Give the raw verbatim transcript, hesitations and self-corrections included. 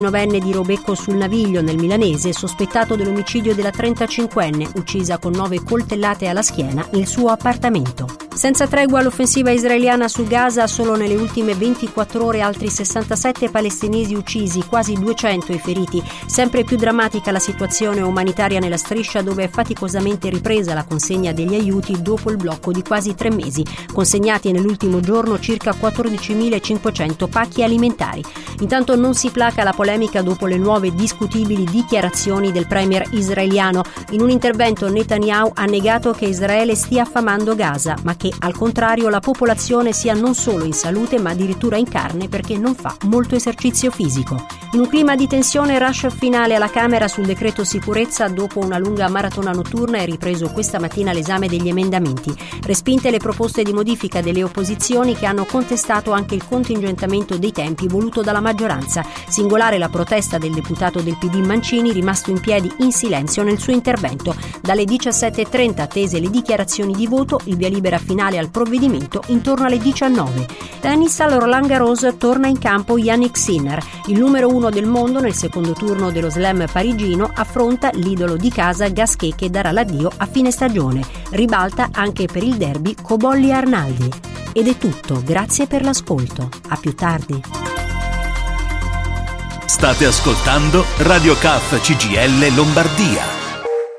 novenne di Robecco sul Naviglio, nel Milanese, sospettato dell'omicidio della trentacinquenne, uccisa con nove coltellate alla schiena nel suo appartamento. Senza tregua l'offensiva israeliana su Gaza, solo nelle ultime ventiquattro ore altri sessantasette palestinesi uccisi, quasi duecento i feriti. Sempre più drammatica la situazione umanitaria nella striscia, dove è faticosamente ripresa la consegna degli aiuti dopo il blocco di quasi tre mesi. Consegnati nell'ultimo giorno circa quattordicimilacinquecento pacchi alimentari. Intanto non si placa la polemica dopo le nuove discutibili dichiarazioni del premier israeliano. In un intervento Netanyahu ha negato che Israele stia affamando Gaza, ma che al contrario la popolazione sia non solo in salute ma addirittura in carne perché non fa molto esercizio fisico. In un clima di tensione, rush finale alla Camera sul decreto sicurezza. Dopo una lunga maratona notturna è ripreso questa mattina l'esame degli emendamenti. Respinte le proposte di modifica delle opposizioni, che hanno contestato anche il contingentamento dei tempi voluto dalla maggioranza. Singolare la protesta del deputato del P D Mancini, rimasto in piedi in silenzio nel suo intervento. Dalle diciassette e trenta attese le dichiarazioni di voto, il via libera finale al provvedimento intorno alle diciannove. Tennis, al Roland Garros torna in campo Jannik Sinner. Il numero uno del mondo nel secondo turno dello slam parigino affronta l'idolo di casa Gasquet, che darà l'addio a fine stagione. Ribalta anche per il derby Cobolli-Arnaldi. Ed è tutto, grazie per l'ascolto. A più tardi. State ascoltando Radio K C G I L Lombardia.